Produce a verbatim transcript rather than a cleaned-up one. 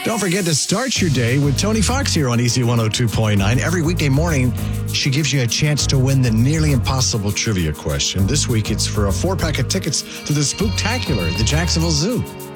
Don't forget to start your day with Tony Fox here on Easy one oh two point nine. Every weekday morning, she gives you a chance to win the nearly impossible trivia question. This week, it's for a four-pack of tickets to the Spooktacular at the Jacksonville Zoo.